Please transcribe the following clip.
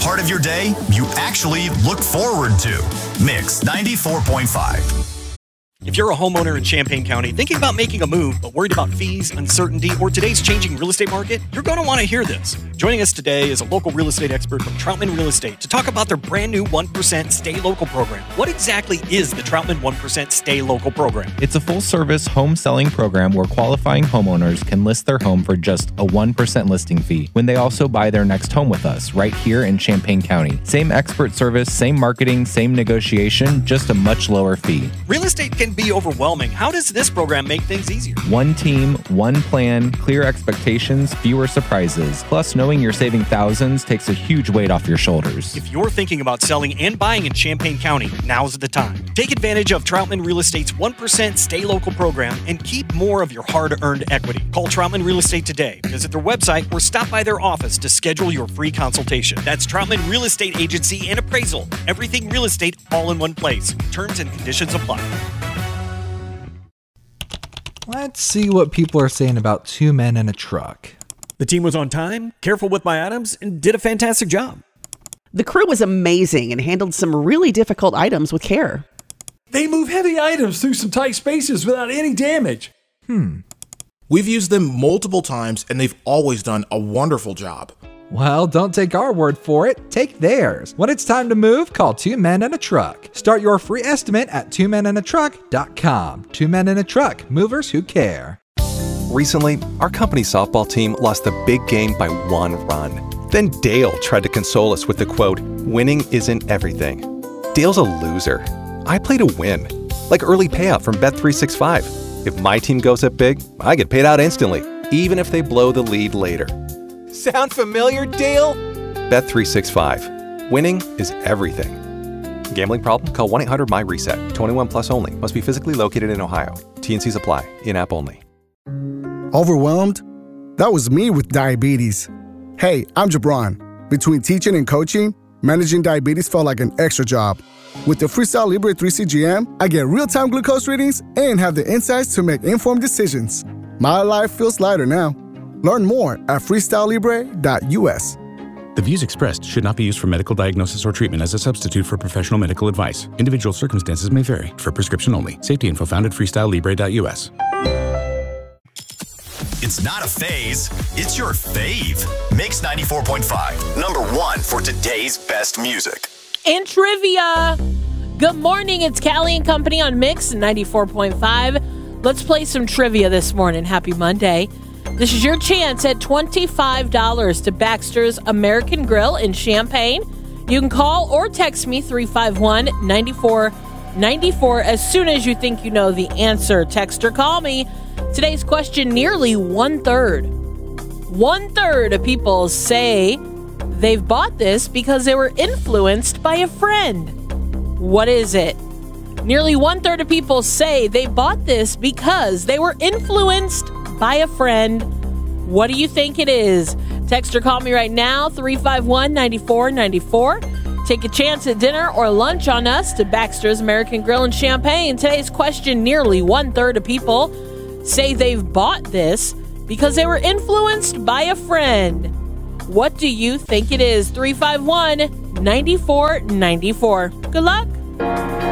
part of your day you actually look forward to. Mix 94.5. If you're a homeowner in Champaign County thinking about making a move but worried about fees, uncertainty, or today's changing real estate market, you're going to want to hear this. Joining us today is a local real estate expert from Troutman Real Estate to talk about their brand new 1% Stay Local program. What exactly is the Troutman 1% Stay Local program? It's a full-service home selling program where qualifying homeowners can list their home for just a 1% listing fee when they also buy their next home with us right here in Champaign County. Same expert service, same marketing, same negotiation, just a much lower fee. Real estate can be overwhelming. How does this program make things easier? One team, one plan, clear expectations, fewer surprises. Plus, knowing you're saving thousands takes a huge weight off your shoulders. If you're thinking about selling and buying in Champaign County, now's the time. Take advantage of Troutman Real Estate's 1% Stay Local program and keep more of your hard-earned equity. Call Troutman Real Estate today. Visit their website or stop by their office to schedule your free consultation. That's Troutman Real Estate Agency and Appraisal. Everything real estate all in one place. Terms and conditions apply. Let's see what people are saying about Two Men and a Truck. The team was on time, careful with my items, and did a fantastic job. The crew was amazing and handled some really difficult items with care. They move heavy items through some tight spaces without any damage. We've used them multiple times and they've always done a wonderful job. Well, don't take our word for it. Take theirs. When it's time to move, call Two Men and a Truck. Start your free estimate at twomenandatruck.com. Two Men and a Truck. Movers who care. Recently, our company softball team lost the big game by 1 run. Then Dale tried to console us with the quote, "Winning isn't everything." Dale's a loser. I play to win. Like early payout from Bet365. If my team goes up big, I get paid out instantly, even if they blow the lead later. Sound familiar, Dale? Bet365. Winning is everything. Gambling problem? Call 1-800-MY-RESET. 21 plus only. Must be physically located in Ohio. T&Cs apply. In-app only. Overwhelmed? That was me with diabetes. Hey, I'm Jabron. Between teaching and coaching, managing diabetes felt like an extra job. With the Freestyle Libre 3 CGM, I get real-time glucose readings and have the insights to make informed decisions. My life feels lighter now. Learn more at freestylelibre.us. The views expressed should not be used for medical diagnosis or treatment as a substitute for professional medical advice. Individual circumstances may vary. For prescription only. Safety info found at freestylelibre.us. It's not a phase, it's your fave. Mix 94.5, number 1 for today's best music. And trivia. Good morning, it's Callie and Company on Mix 94.5. Let's play some trivia this morning. Happy Monday. This is your chance at $25 to Baxter's American Grill in Champaign. You can call or text me 351-9494 as soon as you think you know the answer. Text or call me. Today's question, nearly one-third of people say they've bought this because they were influenced by a friend. What is it? Nearly one-third of people say they bought this because they were influenced by a friend. What do you think it is? Text or call me right now, 351-9494. Take a chance at dinner or lunch on us to Baxter's American Grill in Champaign. Today's question, nearly one-third of people say they've bought this because they were influenced by a friend. What do you think it is? 351-9494. Good luck.